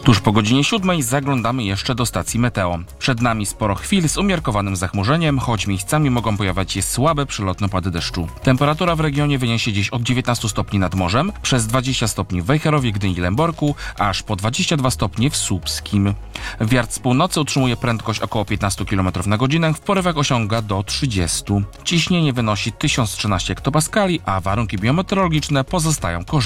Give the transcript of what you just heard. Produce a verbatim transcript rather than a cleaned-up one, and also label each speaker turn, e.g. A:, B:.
A: Tuż po godzinie siódmej zaglądamy jeszcze do stacji meteo. Przed nami sporo chwil z umiarkowanym zachmurzeniem, choć miejscami mogą pojawiać się słabe przelotne opady deszczu. Temperatura w regionie wyniesie dziś od dziewiętnastu stopni nad morzem, przez dwadzieścia stopni w Wejherowie, Gdyni i Lęborku, aż po dwadzieścia dwa stopnie w Słupskim. Wiatr z północy utrzymuje prędkość około piętnaście kilometrów na godzinę, w porywach osiąga do trzydziestu. Ciśnienie wynosi tysiąc trzynaście hektopaskali, a warunki biometeorologiczne pozostają korzystne.